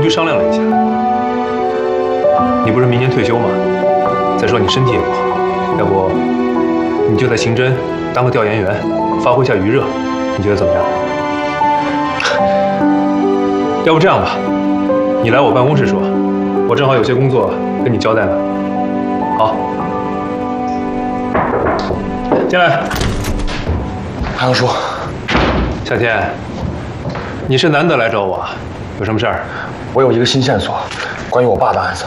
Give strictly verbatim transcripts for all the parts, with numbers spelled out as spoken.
商量了一下。你不是明年退休吗？再说你身体也不好，要不你就在刑侦当个调研员，发挥一下余热，你觉得怎么样？要不这样吧，你来我办公室说，我正好有些工作跟你交代呢。好，进来。 韩阳叔， 夏天，你是难得来找我，有什么事儿？ 我有一个新线索，关于我爸的案子。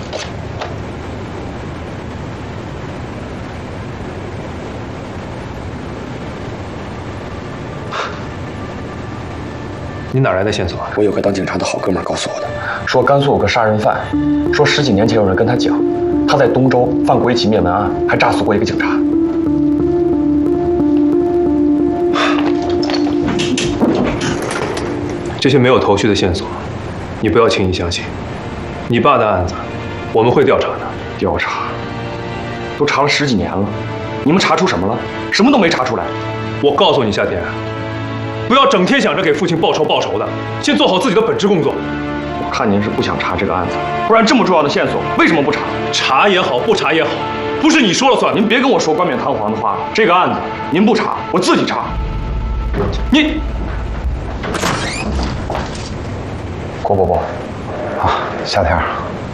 你哪来的线索啊？ 我有个当警察的好哥们儿告诉我的，说甘肃有个杀人犯，说十几年前有人跟他讲，他在东周犯过一起灭门案，还炸死过一个警察。 这些没有头绪的线索，你不要轻易相信。你爸的案子，我们会调查的。 调查？都查了十几年了，你们查出什么了？什么都没查出来。 我告诉你，夏天，不要整天想着给父亲报仇报仇的，先做好自己的本职工作。 我看您是不想查这个案子，不然这么重要的线索为什么不查？ 查也好，不查也好，不是你说了算。 您别跟我说冠冕堂皇的话，这个案子您不查，我自己查。你。郭伯伯， 啊，夏天，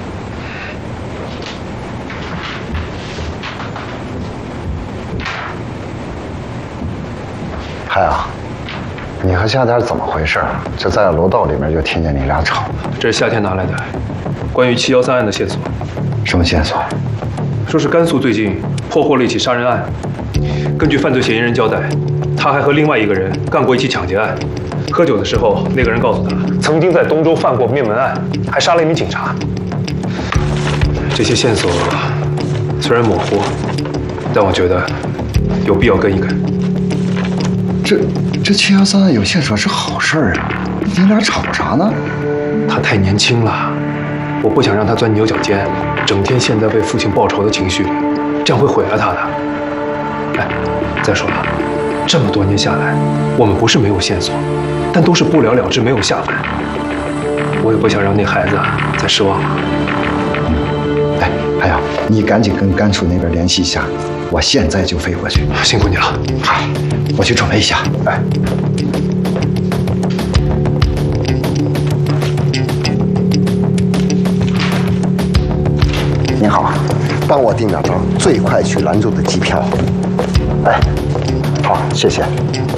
海洋，你和夏天怎么回事？就在楼道里面就听见你俩吵。 这是夏天拿来的，关于七幺三案的线索。 什么线索？ 说是甘肃最近破获了一起杀人案，根据犯罪嫌疑人交代，他还和另外一个人干过一起抢劫案。喝酒的时候，那个人告诉他，曾经在东周犯过灭门案，还杀了一名警察。这些线索虽然模糊，但我觉得有必要跟一跟。 这这七幺三案有线索是好事儿啊，你俩吵啥呢？ 他太年轻了，我不想让他钻牛角尖，整天陷在为父亲报仇的情绪里，这样会毁了他的。哎，再说了，这么多年下来，我们不是没有线索，但都是不了了之，没有下文。我也不想让那孩子再失望了。 哎，海洋，你赶紧跟甘肃那边联系一下，我现在就飞过去。 辛苦你了。 嗨，我去准备一下。 哎。 您好，帮我订两张最快去兰州的机票。哎，好，谢谢。